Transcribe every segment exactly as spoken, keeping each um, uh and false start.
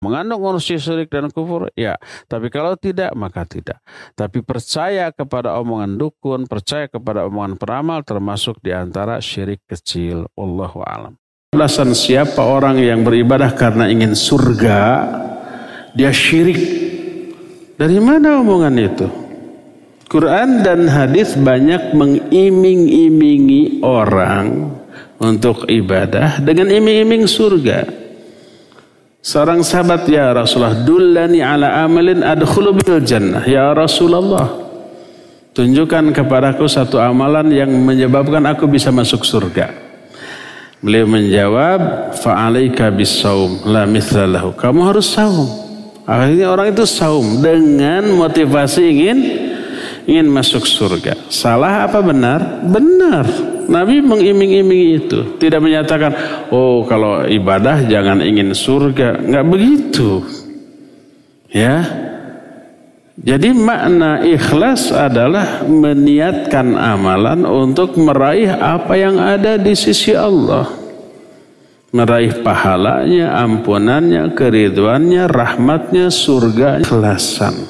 mengandung unsur syirik dan kufur, ya. Tapi kalau tidak, maka tidak. Tapi percaya kepada omongan dukun, percaya kepada omongan peramal, termasuk diantara syirik kecil. Wallahu a'lam. Belasan siapa orang yang beribadah karena ingin surga, dia syirik. Dari mana omongan itu? Quran dan hadis banyak mengiming-imingi orang untuk ibadah dengan iming-iming surga. Seorang sahabat, ya Rasulullah, dullani ala amalin adkhulu bil jannah. Ya Rasulullah, tunjukkan kepadaku satu amalan yang menyebabkan aku bisa masuk surga. Beliau menjawab, fa'alaika bis-saum la mithla lahu. Kamu harus saum. Akhirnya orang itu saum dengan motivasi ingin ingin masuk surga. Salah apa benar? Benar. Nabi mengiming-imingi itu. Tidak menyatakan, oh kalau ibadah jangan ingin surga. Enggak begitu. Ya. Jadi makna ikhlas adalah meniatkan amalan untuk meraih apa yang ada di sisi Allah. Meraih pahalanya, ampunannya, keridhaannya, rahmatnya, surga, ikhlasan.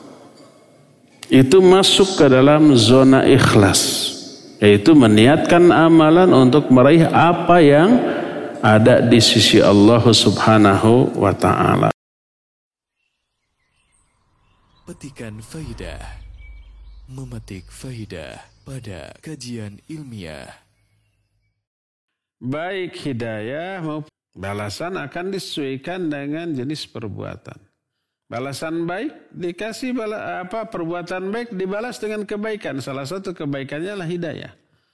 Itu masuk ke dalam zona ikhlas, yaitu meniatkan amalan untuk meraih apa yang ada di sisi Allah Subhanahu wa ta'ala. Petikan faidah, memetik faidah pada kajian ilmiah. Baik hidayah maupun balasan akan disesuaikan dengan jenis perbuatan. Balasan baik dikasih bala, apa perbuatan baik dibalas dengan kebaikan. Salah satu kebaikannya adalah hidayah.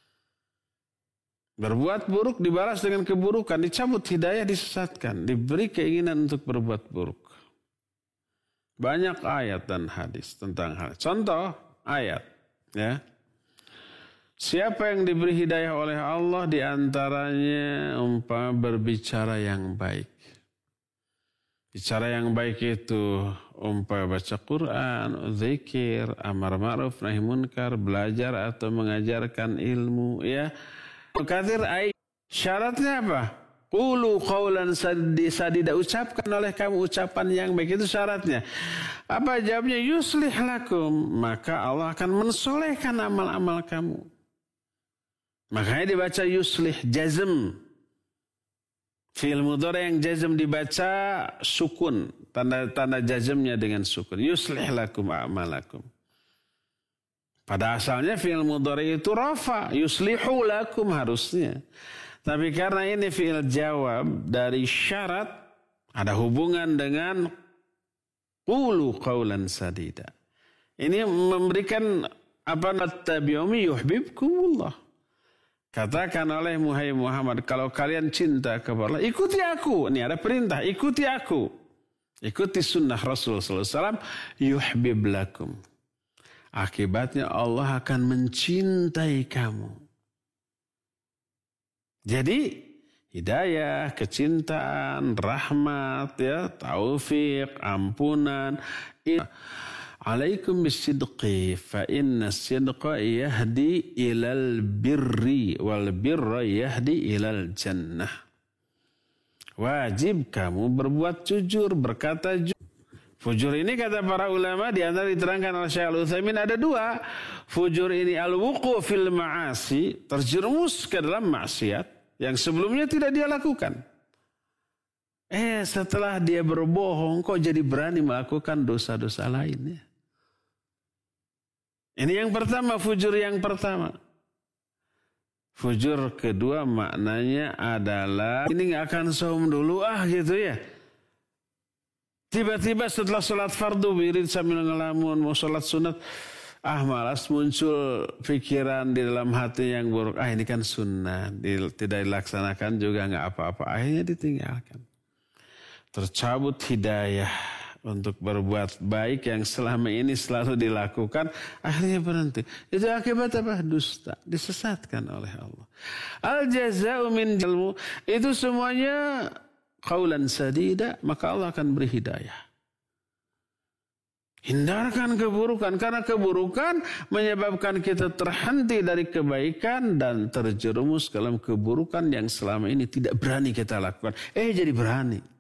Berbuat buruk dibalas dengan keburukan, dicabut hidayah, disesatkan, diberi keinginan untuk berbuat buruk. Banyak ayat dan hadis tentang hal. Contoh ayat, ya. Siapa yang diberi hidayah oleh Allah diantaranya umpama berbicara yang baik. Bicara yang baik itu umpama baca Quran, zikir, amar ma'ruf, nahi munkar, belajar atau mengajarkan ilmu, ya. Kathir ay syaratnya apa? Qulu qawlan sadida, ucapkan oleh kamu ucapan yang baik, itu syaratnya. Apa jawabnya? Yuslih lakum, maka Allah akan mensolehkan amal-amal kamu. Makanya dibaca yuslih, jazm. Fi'il mudhari yang jazm dibaca sukun, tanda-tanda jazmnya dengan sukun. Yuslih lakum a'malakum. Pada asalnya fi'il mudhari itu rafa, yuslihu lakum harusnya. Tapi karena ini fi'il jawab dari syarat, ada hubungan dengan qulu qawlan sadida. Ini memberikan apa nattabi'umi yuhibbukumullah. Katakan oleh Muhammad, kalau kalian cinta kepada Allah, ikuti aku. Ini ada perintah, ikuti aku. Ikuti sunnah Rasul sallallahu alaihi wasallam, yuhbib lakum. Akibatnya Allah akan mencintai kamu. Jadi hidayah, kecintaan, rahmat, ya, taufik, ampunan. Alaikum bisidqi fa inna sidqa yahdi ilal birri wal birra yahdi ilal jannah. Wajib kamu berbuat jujur, berkata jujur. Fujur ini kata para ulama di antara diterangkan oleh Syekh Al-Utsaimin ada dua. Fujur ini al-wuqu fil ma'asi, terjerumus ke dalam maksiat yang sebelumnya tidak dia lakukan. Eh setelah dia berbohong kok jadi berani melakukan dosa-dosa lainnya. Ini yang pertama, fujur yang pertama. Fujur kedua maknanya adalah ini gak akan saum dulu ah gitu ya. Tiba-tiba setelah sholat fardu wirid sambil ngelamun mau sholat sunat, ah malas, muncul pikiran di dalam hati yang buruk. Ah ini kan sunnah, tidak dilaksanakan juga gak apa-apa. Akhirnya ditinggalkan. Tercabut hidayah untuk berbuat baik yang selama ini selalu dilakukan, akhirnya berhenti. Itu akibat apa? Dusta, disesatkan oleh Allah. Al-jaza'u min jalmu, itu semuanya qaulan sadida, maka Allah akan beri hidayah. Hindarkan keburukan, karena keburukan menyebabkan kita terhenti dari kebaikan dan terjerumus dalam keburukan yang selama ini tidak berani kita lakukan. Eh jadi berani.